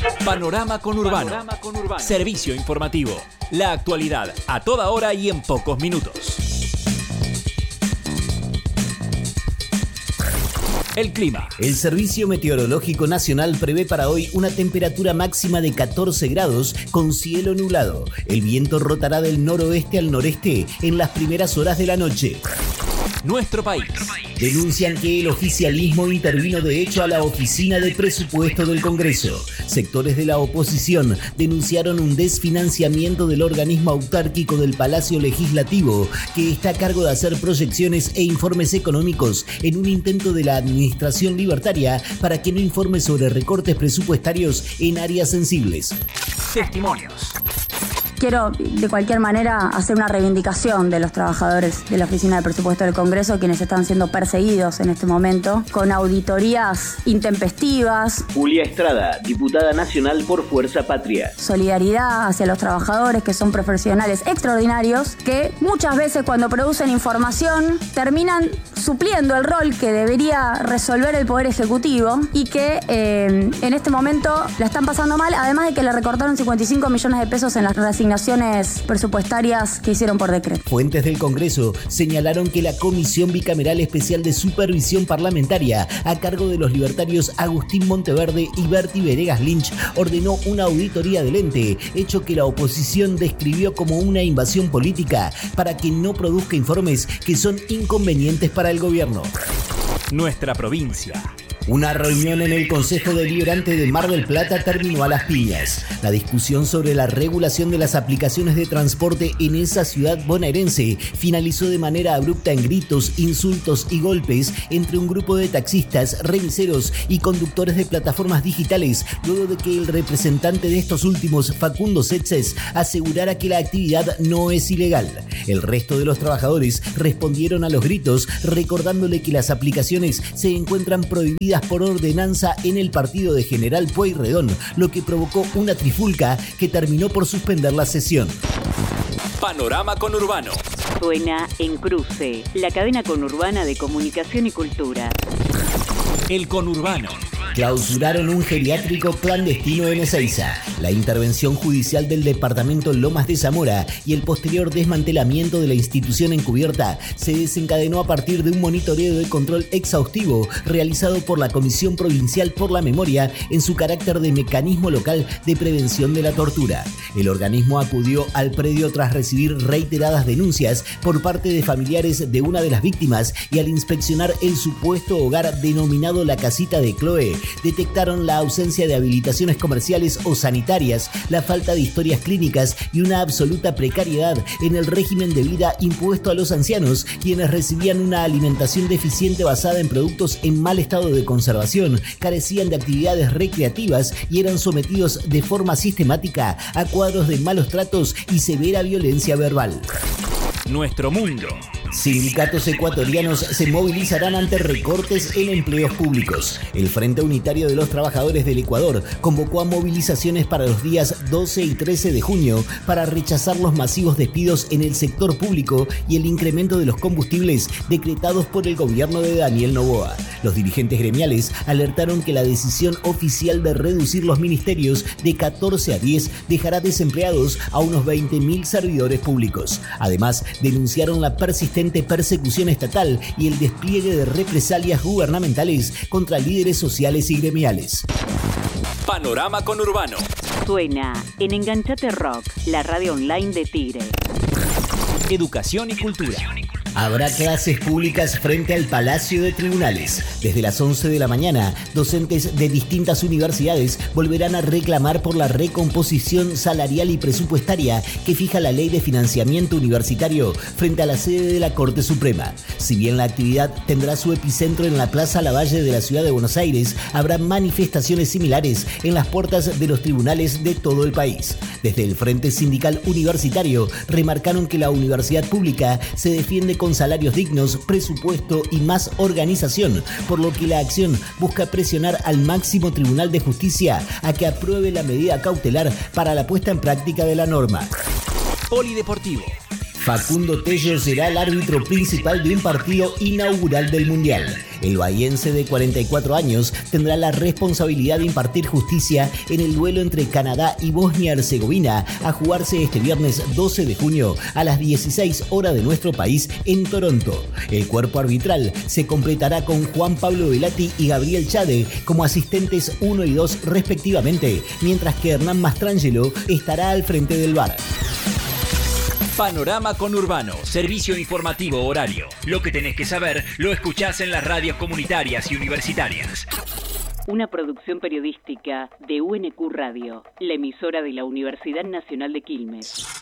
Panorama Conurbano. Servicio informativo. La actualidad a toda hora y en pocos minutos. El clima. El Servicio Meteorológico Nacional prevé para hoy una temperatura máxima de 14 grados con cielo nublado. El viento rotará del noroeste al noreste en las primeras horas de la noche. Nuestro país. Denuncian que el oficialismo intervino de hecho a la Oficina de Presupuesto del Congreso. Sectores de la oposición denunciaron un desfinanciamiento del organismo autárquico del Palacio Legislativo, que está a cargo de hacer proyecciones e informes económicos en un intento de la administración libertaria para que no informe sobre recortes presupuestarios en áreas sensibles. Testimonios. Quiero, de cualquier manera, hacer una reivindicación de los trabajadores de la Oficina de Presupuesto del Congreso, quienes están siendo perseguidos en este momento, con auditorías intempestivas. Julia Estrada, diputada nacional por Fuerza Patria. Solidaridad hacia los trabajadores, que son profesionales extraordinarios, que muchas veces cuando producen información terminan supliendo el rol que debería resolver el Poder Ejecutivo y que en este momento la están pasando mal, además de que le recortaron 55 millones de pesos en las reasignaciones presupuestarias que hicieron por decreto. Fuentes del Congreso señalaron que la Comisión Bicameral Especial de Supervisión Parlamentaria, a cargo de los libertarios Agustín Monteverde y Berti Venegas Lynch, ordenó una auditoría del ente, hecho que la oposición describió como una invasión política para que no produzca informes que son inconvenientes para el gobierno. Nuestra provincia. Una reunión en el Consejo Deliberante de Mar del Plata terminó a las piñas. La discusión sobre la regulación de las aplicaciones de transporte en esa ciudad bonaerense finalizó de manera abrupta en gritos, insultos y golpes entre un grupo de taxistas, remiseros y conductores de plataformas digitales, luego de que el representante de estos últimos, Facundo Setses, asegurara que la actividad no es ilegal. El resto de los trabajadores respondieron a los gritos, recordándole que las aplicaciones se encuentran prohibidas por ordenanza en el partido de General Pueyrredón, lo que provocó una trifulca que terminó por suspender la sesión. Panorama Conurbano. Suena en Cruce, la cadena conurbana de comunicación y cultura. El Conurbano. Clausuraron un geriátrico clandestino en Ezeiza. La intervención judicial del departamento Lomas de Zamora y el posterior desmantelamiento de la institución encubierta se desencadenó a partir de un monitoreo de control exhaustivo realizado por la Comisión Provincial por la Memoria en su carácter de mecanismo local de prevención de la tortura. El organismo acudió al predio tras recibir reiteradas denuncias por parte de familiares de una de las víctimas y al inspeccionar el supuesto hogar denominado La Casita de Chloe, detectaron la ausencia de habilitaciones comerciales o sanitarias, la falta de historias clínicas y una absoluta precariedad en el régimen de vida impuesto a los ancianos, quienes recibían una alimentación deficiente basada en productos en mal estado de conservación, carecían de actividades recreativas y eran sometidos de forma sistemática a cuadros de malos tratos y severa violencia verbal. Nuestro mundo. Sindicatos ecuatorianos se movilizarán ante recortes en empleos públicos. El Frente Unitario de los Trabajadores del Ecuador convocó a movilizaciones para los días 12 y 13 de junio para rechazar los masivos despidos en el sector público y el incremento de los combustibles decretados por el gobierno de Daniel Noboa. Los dirigentes gremiales alertaron que la decisión oficial de reducir los ministerios de 14 a 10 dejará desempleados a unos 20.000 servidores públicos. Además, denunciaron la persistente persecución estatal y el despliegue de represalias gubernamentales contra líderes sociales y gremiales. Panorama Conurbano. Suena en Enganchate Rock, la radio online de Tigre. Educación y cultura. Habrá clases públicas frente al Palacio de Tribunales. Desde las 11 de la mañana, docentes de distintas universidades volverán a reclamar por la recomposición salarial y presupuestaria que fija la Ley de Financiamiento Universitario frente a la sede de la Corte Suprema. Si bien la actividad tendrá su epicentro en la Plaza Lavalle de la Ciudad de Buenos Aires, habrá manifestaciones similares en las puertas de los tribunales de todo el país. Desde el Frente Sindical Universitario remarcaron que la universidad pública se defiende con salarios dignos, presupuesto y más organización, por lo que la acción busca presionar al máximo Tribunal de Justicia a que apruebe la medida cautelar para la puesta en práctica de la norma. Polideportivo. Facundo Tello será el árbitro principal de un partido inaugural del Mundial. El bahiense de 44 años tendrá la responsabilidad de impartir justicia en el duelo entre Canadá y Bosnia-Herzegovina a jugarse este viernes 12 de junio a las 16 horas de nuestro país en Toronto. El cuerpo arbitral se completará con Juan Pablo Velati y Gabriel Chade como asistentes 1 y 2 respectivamente, mientras que Hernán Mastrangelo estará al frente del VAR. Panorama Conurbano, servicio informativo horario. Lo que tenés que saber lo escuchás en las radios comunitarias y universitarias. Una producción periodística de UNQ Radio, la emisora de la Universidad Nacional de Quilmes.